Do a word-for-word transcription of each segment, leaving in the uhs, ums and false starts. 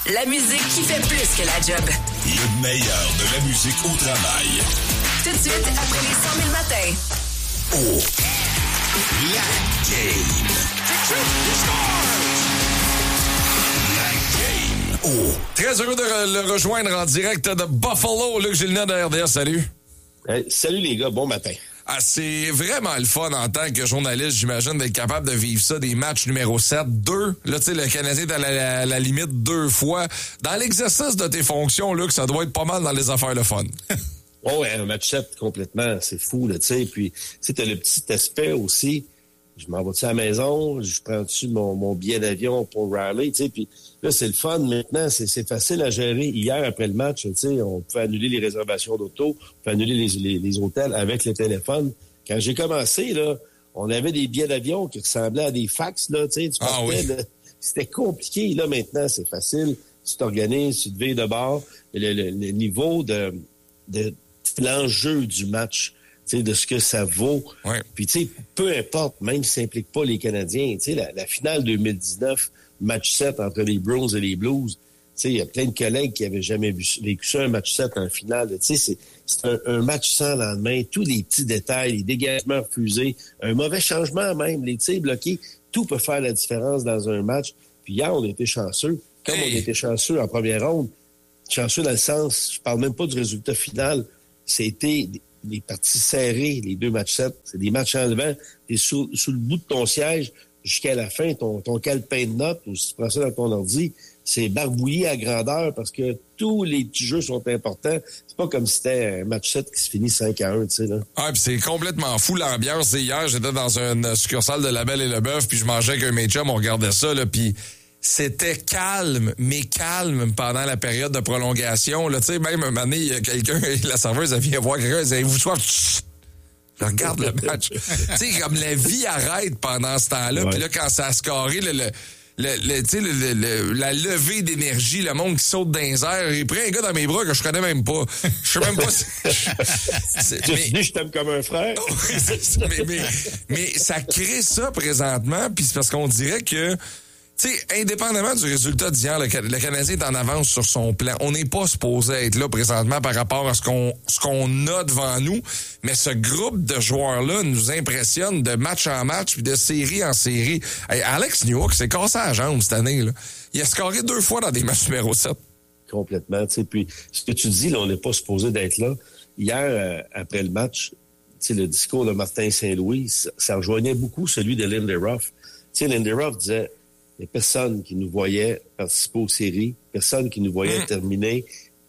La musique qui fait plus que la job. Le meilleur de la musique au travail. Tout de suite, après les cent mille matins. Oh! La game! La game! Oh! Très heureux de re- le rejoindre en direct de Buffalo. Luc Gélina de R D S, salut. Hey, salut les gars, bon matin. Ah, c'est vraiment le fun en tant que journaliste, j'imagine, d'être capable de vivre ça, des matchs numéro sept, deux. Là, tu sais, le Canadien est à la, la, la limite deux fois. Dans l'exercice de tes fonctions, Luc, ça doit être pas mal dans les affaires le fun. Oh, ouais, un match sept complètement, c'est fou, là, tu sais. Puis, tu sais, t'as le petit aspect aussi. Je m'en vais-tu à la maison? Je prends-tu mon, mon billet d'avion pour Raleigh, tu sais. Puis là, c'est le fun maintenant. C'est, c'est facile à gérer. Hier, après le match, tu sais, on pouvait annuler les réservations d'auto, on pouvait annuler les, les, les hôtels avec le téléphone. Quand j'ai commencé, là, on avait des billets d'avion qui ressemblaient à des fax, là, tu sais. Tu ah, partais, oui. là, c'était compliqué. Là, maintenant, c'est facile. Tu t'organises, tu te veilles de bord. Le, le, le niveau de, de l'enjeu du match, tu sais, de ce que ça vaut. Ouais. Puis, tu sais, peu importe, même si ça implique pas les Canadiens, tu sais, la, la finale deux mille dix-neuf, match sept entre les Bruins et les Blues, tu sais, il y a plein de collègues qui avaient jamais vu, vécu ça, un match sept en finale. Tu sais, c'est, c'est un, un match sans lendemain, tous les petits détails, les dégagements refusés, un mauvais changement même, les tirs bloqués, tout peut faire la différence dans un match. Puis hier, on a été chanceux. Comme hey. on a été chanceux en première ronde, chanceux dans le sens, je parle même pas du résultat final, c'était des, des parties serrées, les deux matchs sept, c'est des matchs enlevants, t'es sous, sous le bout de ton siège jusqu'à la fin, ton, ton calepin de notes, ou si tu prends ça dans ton ordi, c'est barbouillé à grandeur parce que tous les petits jeux sont importants. C'est pas comme si c'était un match sept qui se finit cinq à un, tu sais, là. Ah, puis c'est complètement fou l'ambiance. Et hier, j'étais dans une succursale de La Belle et le Bœuf, puis je mangeais avec un mes chums, on regardait ça, là, puis c'était calme, mais calme pendant la période de prolongation. Là, tu sais, même un moment donné, il y a quelqu'un, la serveuse, elle vient voir quelqu'un, elle dit, hey, vous soir, je regarde le match. Tu sais, comme la vie arrête pendant ce temps-là, puis ouais. là, quand ça a scoré, le, le, le, le, tu sais, le, le, le, la levée d'énergie, le monde qui saute dans les airs, il prend un gars dans mes bras que je connais même pas. Je sais même pas si... C'est, mais... Tu dis, je t'aime comme un frère. Oui, c'est ça, mais, mais, mais ça crée ça présentement, puis c'est parce qu'on dirait que tu sais, indépendamment du résultat d'hier, le, le Canadien est en avance sur son plan. On n'est pas supposé être là présentement par rapport à ce qu'on ce qu'on a devant nous, mais ce groupe de joueurs-là nous impressionne de match en match puis de série en série. Hey, Alex Newhook s'est cassé la jambe cette année, là. Il a scoré deux fois dans des matchs numéro sept. Complètement, tu sais. Puis ce que tu dis, là, on n'est pas supposé d'être là. Hier, euh, après le match, tu sais, le discours de Martin Saint-Louis, ça, ça rejoignait beaucoup celui de Lindy Ruff. Tu sais, Lindy Ruff disait... Il n'y a personne qui nous voyait participer aux séries, personne qui nous voyait mmh. terminer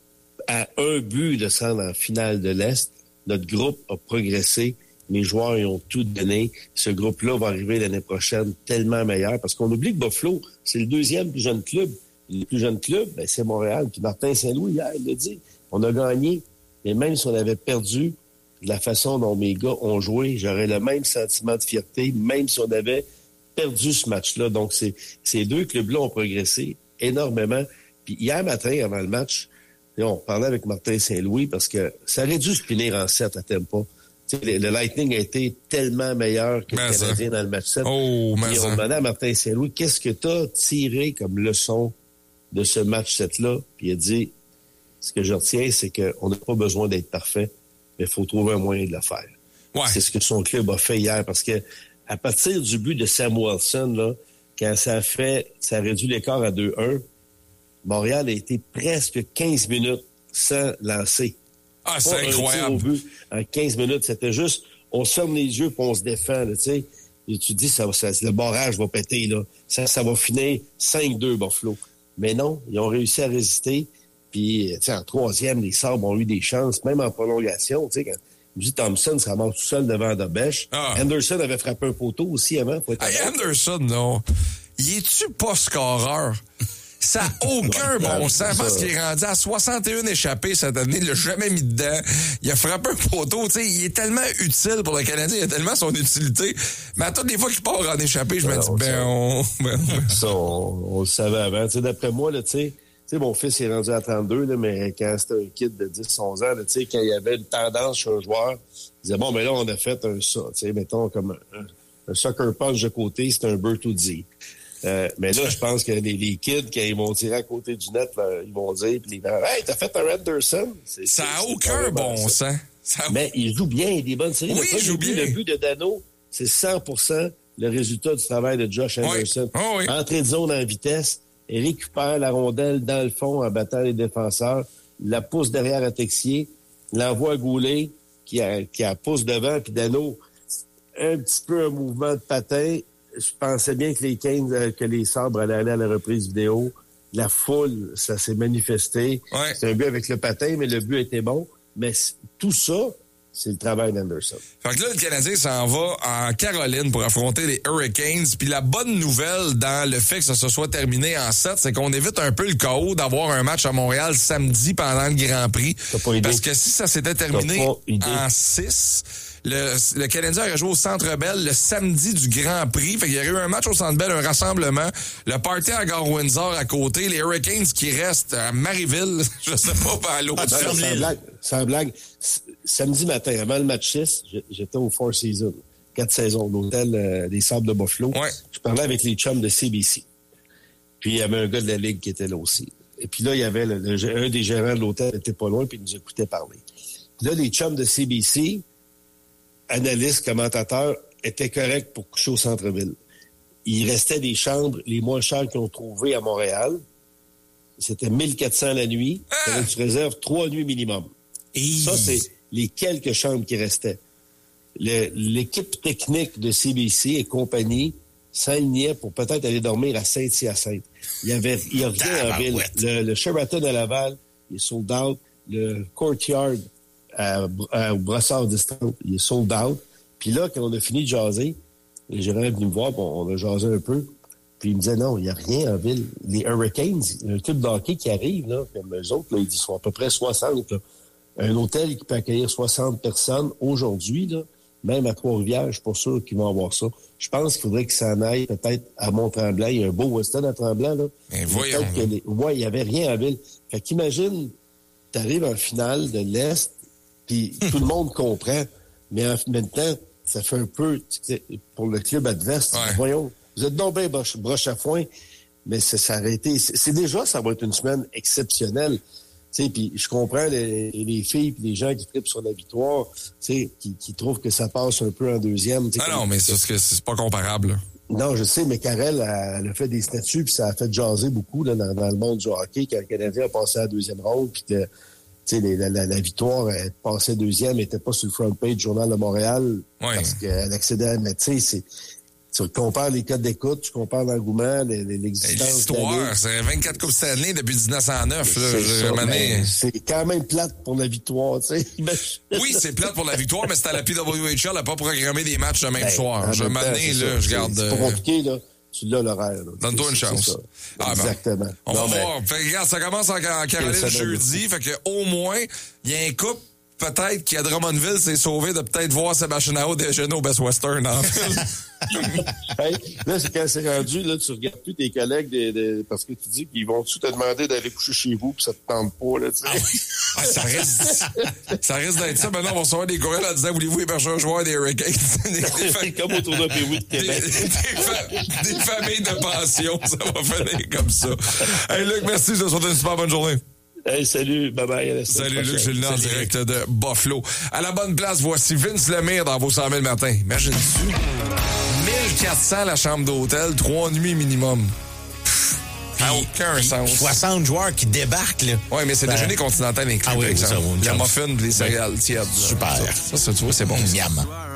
à un but de se rendre en finale de l'Est. Notre groupe a progressé. Mes joueurs y ont tout donné. Ce groupe-là va arriver l'année prochaine tellement meilleur parce qu'on oublie que Buffalo, c'est le deuxième plus jeune club. Le plus jeune club, ben, c'est Montréal. Puis Martin Saint-Louis, hier, il l'a dit. On a gagné. Mais même si on avait perdu de la façon dont mes gars ont joué, j'aurais le même sentiment de fierté, même si on avait perdu ce match-là. Donc, c'est, ces deux clubs-là ont progressé énormément. Puis hier matin, avant le match, on parlait avec Martin Saint-Louis parce que ça aurait dû se finir en sept à Tampa. Le, le Lightning a été tellement meilleur que mais le Canadien ça. Dans le match sept. Oh, Puis on demandait à Martin Saint-Louis, qu'est-ce que tu as tiré comme leçon de ce match sept-là? Puis il a dit, ce que je retiens, c'est qu'on n'a pas besoin d'être parfait, mais il faut trouver un moyen de le faire. Ouais. C'est ce que son club a fait hier parce que à partir du but de Sam Wilson, là, quand ça a fait, ça a réduit l'écart à deux un, Montréal a été presque quinze minutes sans lancer. Ah, c'est pas incroyable. Un tir au but en quinze minutes, c'était juste, on se ferme les yeux puis on se défend, tu sais. Et tu te dis, ça, ça, le barrage va péter, là. Ça, ça va finir cinq deux Buffalo. Mais non, ils ont réussi à résister. Puis, tu sais, en troisième, les Sabres ont eu des chances, même en prolongation, tu sais, quand J. Thompson se ramasse tout seul devant Dobèche. Ah. Anderson avait frappé un poteau aussi avant. Hey, Anderson, non. Il est-tu pas scoreur? Ça n'a aucun ouais, bon sens parce qu'il est rendu à soixante et un échappées cette année. Il l'a jamais mis dedans. Il a frappé un poteau. Tu sais, il est tellement utile pour le Canadien. Il a tellement son utilité. Mais à toutes les fois qu'il part en échappée, je me dis, ben, on... ben, on... Ça, on, on le savait avant. Tu sais, d'après moi, là, tu sais, Tu sais, mon fils est rendu à trente-deux, là, mais quand c'était un kid de dix onze ans, là, tu sais, quand il y avait une tendance chez un joueur, il disait, bon, mais là, on a fait un ça, tu sais, mettons, comme un, un soccer punch de côté, c'est un Bertuzzi. Euh, mais là, je pense que les, les kids, quand ils vont tirer à côté du net, là, ils vont dire, puis les parents, hey, t'as fait un Anderson? C'est, ça n'a c'est, aucun c'est bon ça. sens. Ça a... Mais il joue bien, il a des bonnes séries. Oui, le, il joue but, bien. le but de Dano, c'est cent pour cent le résultat du travail de Josh Anderson. Oui. Oh, oui. Entrée de zone en vitesse, il récupère la rondelle dans le fond en battant les défenseurs, la pousse derrière à Texier, l'envoie à Goulet, qui a, qui a pousse devant, puis Dano, un petit peu un mouvement de patin. Je pensais bien que les Canes, que les Sabres allaient aller à la reprise vidéo. La foule, ça s'est manifesté. Ouais. C'est un but avec le patin, mais le but était bon. Mais tout ça, c'est le travail d'Anderson. Fait que là, le Canadien s'en va en Caroline pour affronter les Hurricanes. Puis la bonne nouvelle dans le fait que ça se soit terminé en sept, c'est qu'on évite un peu le chaos d'avoir un match à Montréal samedi pendant le Grand Prix. T'as pas idée. Parce que si ça s'était terminé T'as pas idée. en six, le, le Canadien aurait joué au Centre Bell le samedi du Grand Prix. Fait qu'il y aurait eu un match au Centre Bell, un rassemblement. Le party à Gare-Windsor à côté. Les Hurricanes qui restent à Marieville, je sais pas, pas à l'autre. Ah, non, sans blague, sans blague. Samedi matin, avant le match six, j'étais au Four Seasons, quatre saisons, l'hôtel euh, des Sables de Buffalo. Ouais. Je parlais avec les chums de C B C. Puis il y avait un gars de la Ligue qui était là aussi. Et puis là, il y avait le, le, un des gérants de l'hôtel qui était pas loin, puis il nous écoutait parler. Puis là, les chums de C B C, analystes, commentateurs, étaient corrects pour coucher au centre-ville. Il restait des chambres les moins chères qu'ils ont trouvées à Montréal. C'était mille quatre cents la nuit. Ah! Tu réserves trois nuits minimum. Et ça, c'est les quelques chambres qui restaient. Le, l'équipe technique de C B C et compagnie s'alignait pour peut-être aller dormir à Saint-Hyacinthe. Il y avait, il y a rien en ville. Le, le Sheraton à Laval, il est sold out. Le Courtyard à, à Brossard-Distance, il est sold out. Puis là, quand on a fini de jaser, le gérant est venu me voir, puis on a jasé un peu. Puis il me disait, non, il n'y a rien en ville. Les Hurricanes, un club de hockey qui arrive, là, comme eux autres, là, ils sont à peu près soixante, là. Un hôtel qui peut accueillir soixante personnes aujourd'hui, là, même à Trois-Rivières, je suis pas sûr qu'ils vont avoir ça. Je pense qu'il faudrait qu'ils s'en aillent peut-être à Mont-Tremblant. Il y a un beau Weston à Tremblant, là. Et voyons. Que les... Ouais, il n'y avait rien en ville. Fait qu'imagine, tu arrives en finale de l'Est, puis tout le monde comprend, mais en même temps, ça fait un peu, pour le club adverse, ouais. Voyons, vous êtes donc bien broche, broche à foin, mais ça s'est arrêté. C'est, c'est déjà, ça va être une semaine exceptionnelle. Tu sais, puis je comprends les, les filles puis les gens qui trippent sur la victoire, tu sais, qui, qui trouvent que ça passe un peu en deuxième. Ah non, mais c'est, c'est, c'est pas comparable. Là. Non, je sais, mais Karel, elle, elle a fait des statuts puis ça a fait jaser beaucoup là, dans, dans le monde du hockey quand le Canadien a passé à la deuxième ronde puis que, tu sais, la, la, la victoire, elle passait deuxième, elle était pas sur le front page du Journal de Montréal ouais. parce qu'elle accédait à... Mais tu sais, c'est... Tu compares les codes d'écoute, tu compares l'engouement, l'existence. L'histoire, c'est vingt-quatre Coupes Stanley depuis dix-neuf cent neuf. Là, c'est, ça, mané... c'est quand même plate pour la victoire, tu sais. Oui, c'est plate pour la victoire, mais c'est à la P W H L, elle n'a pas programmé des matchs le même ben, soir. Je mané, là, je garde. C'est pas compliqué, là. Tu l'as l'horaire. Là. Donne-toi une chance. Ah, exactement. Ben, on non, va mais... voir. Fait que, regarde, ça commence en, en Caroline jeudi. Fait que au moins, il y a un couple. Peut-être qu'à Drummondville s'est sauvé de peut-être voir Sébastien Aho déjeuner au Best Western en film. Hey, là, c'est quand c'est rendu, là, tu regardes plus tes collègues de, de, parce que tu dis qu'ils vont-tu te demander d'aller coucher chez vous puis ça te tente pas, là, tu sais. Ah oui. Ah, ça risque, ça risque d'être ça. Maintenant, on va recevoir des courriels en disant, voulez-vous héberger un joueur des Hurricanes? Comme au tournoi P W de Québec. Des, des, fa- des familles de pension, ça va finir comme ça. Hey, Luc, merci. Je te souhaite une super bonne journée. Hey, salut, bye-bye. Salut, Luc Gilles en direct de Buffalo. À la bonne place, voici Vince Lemire dans vos cent mille matin. Imagine-tu. mille quatre cents la chambre d'hôtel, trois nuits minimum. Ça n'a aucun sens. soixante joueurs qui débarquent, là. Oui, mais c'est ben... déjeuner continental inclus, ah oui, par exemple. Ça, la muffin, les céréales tièdes. Super. Ça, ça, tu vois, c'est bon. Miam.